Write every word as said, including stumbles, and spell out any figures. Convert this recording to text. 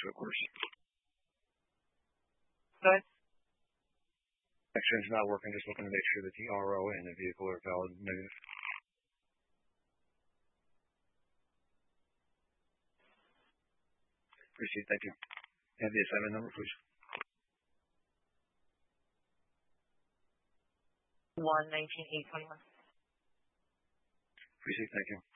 of course. Good. Action's not working. Just looking to make sure that the R O and the vehicle are valid and negative. Proceed. Thank you. Have the assignment number, please. One nineteen eight twenty one. Proceed. Thank you.